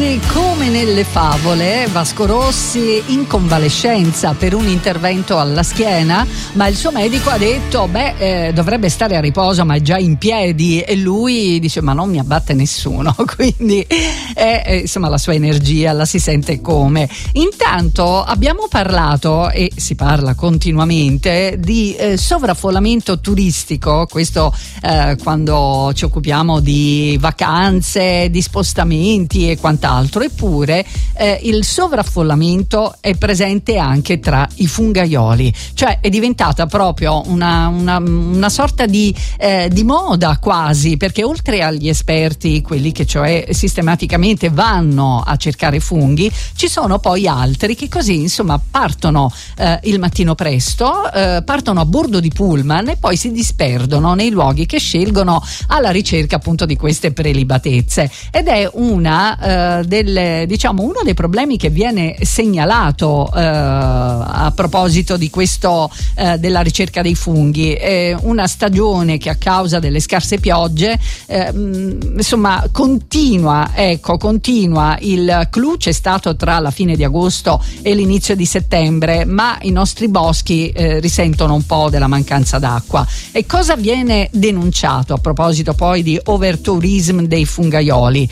Rossi, come nelle favole, Vasco Rossi in convalescenza per un intervento alla schiena, ma il suo medico ha detto dovrebbe stare a riposo, ma è già in piedi, e lui dice ma non mi abbatte nessuno, quindi insomma la sua energia la si sente come. Intanto abbiamo parlato, e si parla continuamente, di sovraffollamento turistico, questo quando ci occupiamo di vacanze, di spostamenti e quant'altro. Eppure il sovraffollamento è presente anche tra i fungaioli, cioè è diventata proprio una sorta di moda quasi, perché oltre agli esperti, quelli che cioè sistematicamente vanno a cercare funghi, ci sono poi altri che così insomma partono il mattino presto, partono a bordo di pullman e poi si disperdono nei luoghi che scelgono alla ricerca appunto di queste prelibatezze, ed è uno dei problemi che viene segnalato a proposito di questo della ricerca dei funghi. Una stagione che a causa delle scarse piogge insomma continua, il clou c'è stato tra la fine di agosto e l'inizio di settembre, ma i nostri boschi risentono un po' della mancanza d'acqua. E cosa viene denunciato a proposito poi di overtourism dei fungaioli?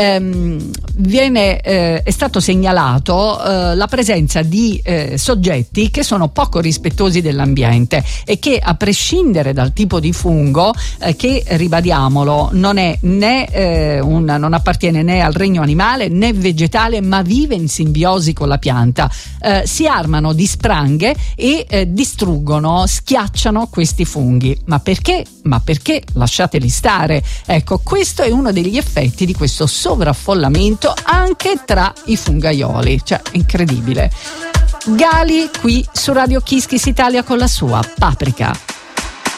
È stato segnalato la presenza di soggetti che sono poco rispettosi dell'ambiente e che, a prescindere dal tipo di fungo, che ribadiamolo non è non appartiene né al regno animale né vegetale, ma vive in simbiosi con la pianta, si armano di spranghe e distruggono, schiacciano questi funghi. Ma perché? Lasciateli stare. Ecco, questo è uno degli effetti di questo sovraffollamento anche tra i fungaioli, cioè incredibile. Gali qui su Radio Kiss Kiss Italia con la sua Paprika.